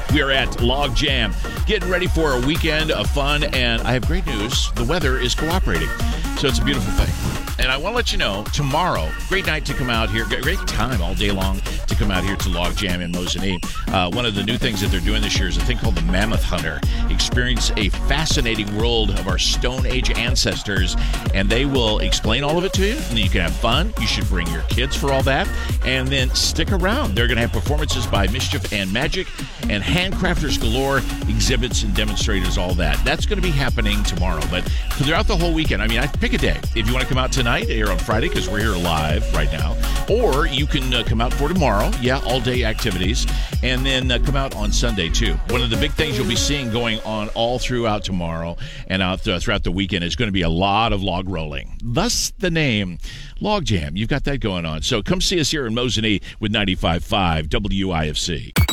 We are at Log Jam, getting ready for a weekend of fun, and I have great news. The weather is cooperating, so it's a beautiful thing. And I want to let you know, tomorrow, great night to come out here, great time all day long to come out here to Log Jam in Mosinee. One of the new things that they're doing this year is a thing called the Mammoth Hunter. Experience a fascinating world of our Stone Age ancestors, and they will explain all of it to you, and you can have fun. You should bring your kids for all that, and then stick around. They're going to have performances by Mischief and Magic, and handcrafters galore, exhibits and demonstrators, all that. That's going to be happening tomorrow, but throughout the whole weekend, I pick a day. If you want to come out tonight or on Friday, because we're here live right now, or you can come out for tomorrow, all day activities, and then come out on Sunday too. One of the big things you'll be seeing going on all throughout tomorrow and out throughout the weekend is going to be a lot of log rolling. Thus the name Log Jam. You've got that going on. So come see us here in Mosinee with 95.5 WIFC.